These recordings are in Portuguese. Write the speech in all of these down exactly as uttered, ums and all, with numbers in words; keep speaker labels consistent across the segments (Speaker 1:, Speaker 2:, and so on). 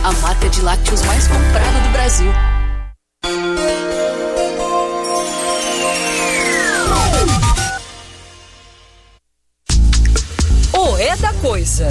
Speaker 1: a marca de lácteos mais comprada do Brasil. O É da Coisa.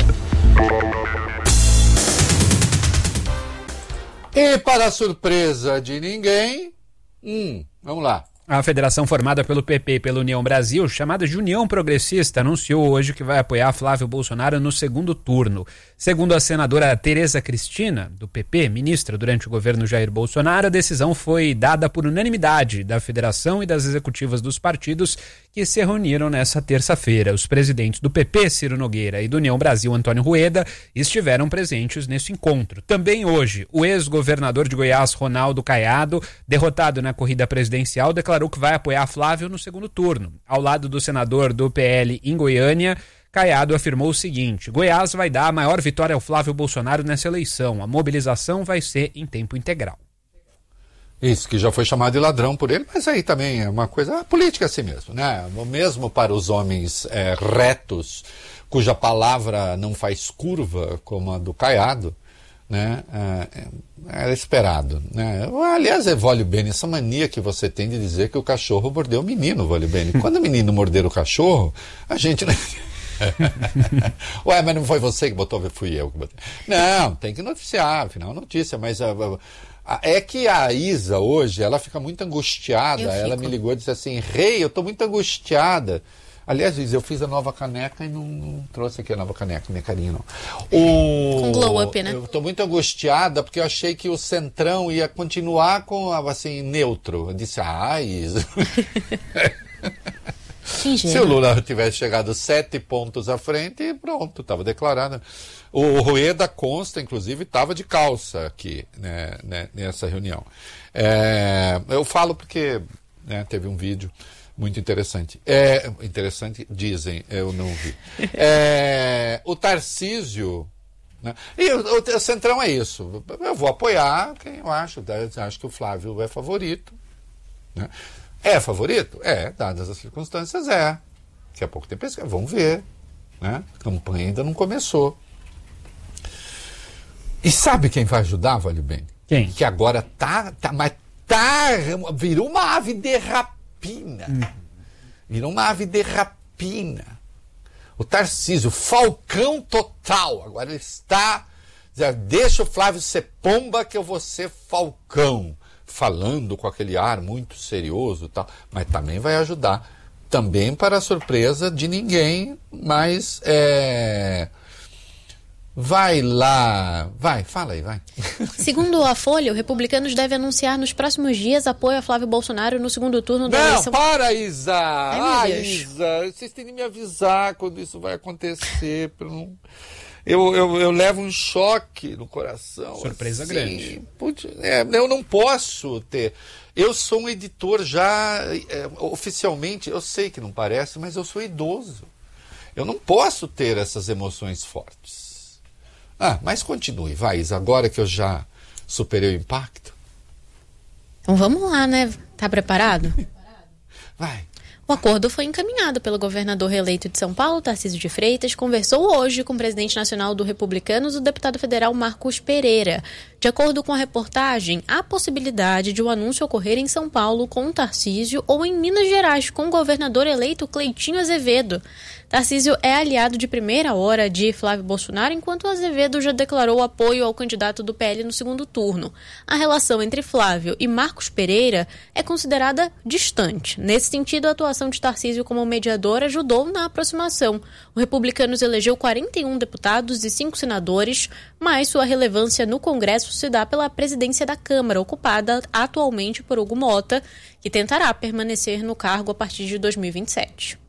Speaker 2: E para a surpresa de ninguém, hum, vamos lá.
Speaker 3: A federação formada pelo P P e pela União Brasil, chamada de União Progressista, anunciou hoje que vai apoiar Flávio Bolsonaro no segundo turno. Segundo a senadora Tereza Cristina, do P P, ministra durante o governo Jair Bolsonaro, a decisão foi dada por unanimidade da federação e das executivas dos partidos que se reuniram nessa terça-feira. Os presidentes do P P, Ciro Nogueira, e do União Brasil, Antônio Rueda, estiveram presentes nesse encontro. Também hoje, o ex-governador de Goiás, Ronaldo Caiado, derrotado na corrida presidencial, declarou que vai apoiar Flávio no segundo turno. Ao lado do senador do P L em Goiânia, Caiado afirmou o seguinte: Goiás vai dar a maior vitória ao Flávio Bolsonaro nessa eleição. A mobilização vai ser em tempo integral.
Speaker 2: Isso, que já foi chamado de ladrão por ele, mas aí também é uma coisa política assim mesmo, né? Mesmo para os homens é, retos, cuja palavra não faz curva, como a do Caiado, né? É, era esperado, né? Aliás, é Vólio Bene, essa mania que você tem de dizer que o cachorro mordeu o menino, Vólio Bene. Quando o menino morder o cachorro, a gente... Ué, mas não foi você que botou, fui eu que botei. Não, tem que noticiar, afinal, notícia, mas... A, a, É que a Isa hoje, ela fica muito angustiada, ela me ligou e disse assim, Rei, eu tô muito angustiada. Aliás, Isa, eu fiz a nova caneca e não, não trouxe aqui a nova caneca, minha carinha não. O...
Speaker 4: Com glow up, né?
Speaker 2: Eu tô muito angustiada porque eu achei que o Centrão ia continuar com, assim, neutro. Eu disse, ah, Isa... Se o Lula tivesse chegado sete pontos à frente, pronto, estava declarado. O Rueda consta, inclusive, estava de calça aqui, né, né, nessa reunião. É, eu falo porque né, teve um vídeo muito interessante. É, interessante, dizem, eu não vi. É, o Tarcísio... Né, e o, o Centrão é isso. Eu vou apoiar quem eu acho. Eu acho que o Flávio é favorito, né? É favorito? É, dadas as circunstâncias, é. Daqui a pouco tem pesquisa, vamos ver. Né? A campanha ainda não começou. E sabe quem vai ajudar, Vale Bem?
Speaker 3: Quem?
Speaker 2: Que agora tá, tá, mas tá, virou uma ave de rapina. Hum. Virou uma ave de rapina. O Tarcísio, falcão total. Agora ele está, deixa o Flávio ser pomba que eu vou ser falcão. Falando com aquele ar muito serioso e tal, mas também vai ajudar, também para a surpresa de ninguém, mas é... vai lá, vai, fala aí, vai.
Speaker 4: Segundo a Folha, o Republicanos deve anunciar nos próximos dias apoio a Flávio Bolsonaro no segundo turno da
Speaker 2: Não,
Speaker 4: eleição.
Speaker 2: Não, para, Isa!
Speaker 4: Ai,
Speaker 2: ah, Isa, vocês têm que me avisar quando isso vai acontecer, para não... Eu, eu, eu levo um choque no coração.
Speaker 3: Surpresa
Speaker 2: assim,
Speaker 3: grande.
Speaker 2: Putz, é, eu não posso ter. Eu sou um editor já, é, oficialmente, eu sei que não parece, mas eu sou idoso. Eu não posso ter essas emoções fortes. Ah, mas continue, vai, Isa, agora que eu já superei o impacto.
Speaker 4: Então vamos lá, né? Tá preparado?
Speaker 2: Vai.
Speaker 4: O acordo foi encaminhado pelo governador reeleito de São Paulo, Tarcísio de Freitas, conversou hoje com o presidente nacional do Republicanos, o deputado federal Marcos Pereira. De acordo com a reportagem, há possibilidade de o anúncio ocorrer em São Paulo com o Tarcísio ou em Minas Gerais com o governador eleito Cleitinho Azevedo. Tarcísio é aliado de primeira hora de Flávio Bolsonaro, enquanto Azevedo já declarou apoio ao candidato do P L no segundo turno. A relação entre Flávio e Marcos Pereira é considerada distante. Nesse sentido, a atuação de Tarcísio como mediador ajudou na aproximação. O Republicanos elegeu quarenta e um deputados e cinco senadores, mas sua relevância no Congresso se dá pela presidência da Câmara, ocupada atualmente por Hugo Mota, que tentará permanecer no cargo a partir de dois mil e vinte e sete.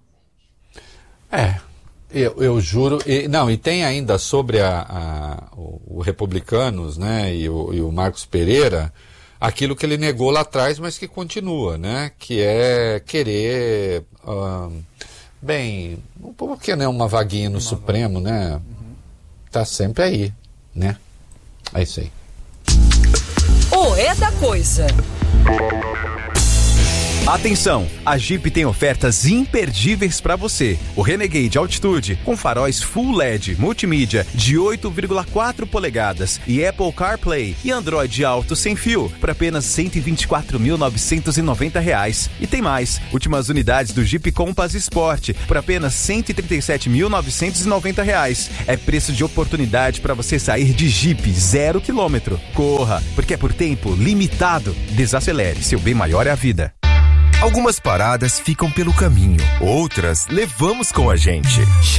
Speaker 2: É, eu, eu juro, e, não, e tem ainda sobre a, a, o, o Republicanos, né, e o, e o Marcos Pereira, aquilo que ele negou lá atrás, mas que continua, né, que é querer, uh, bem, por que não uma vaguinha no uma Supremo, vaga. né, uhum. Tá sempre aí, né, é isso aí.
Speaker 1: O É da Coisa.
Speaker 5: Atenção, a Jeep tem ofertas imperdíveis para você. O Renegade Altitude com faróis Full L E D multimídia de oito vírgula quatro polegadas e Apple CarPlay e Android Auto sem fio por apenas cento e vinte e quatro mil novecentos e noventa reais. E tem mais, últimas unidades do Jeep Compass Sport por apenas cento e trinta e sete mil novecentos e noventa reais. É preço de oportunidade para você sair de Jeep zero quilômetro. Corra, porque é por tempo limitado. Desacelere, seu bem maior é a vida.
Speaker 6: Algumas paradas ficam pelo caminho, outras levamos com a gente.